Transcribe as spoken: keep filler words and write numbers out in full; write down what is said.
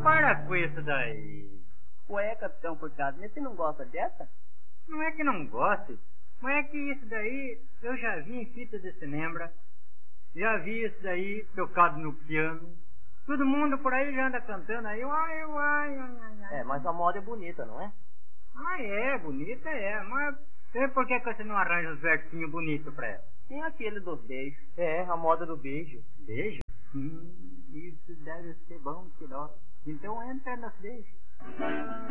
para com isso daí. Ué, Capitão Furtado, mas você não gosta dessa? Não é que não goste, mas é que isso daí eu já vi em fita de cinema, já vi isso daí tocado no piano. Todo mundo por aí já anda cantando aí, ai, ai, ai, ai, ai. É, mas a moda é bonita, não é? Ah, é, bonita é, mas sei por que que você não arranja uns versinhos bonitos pra ela? Tem aquele dos beijos. É, a moda do beijo. Beijo? Hum, isso deve ser bom, que dó. Então entra nos beijos.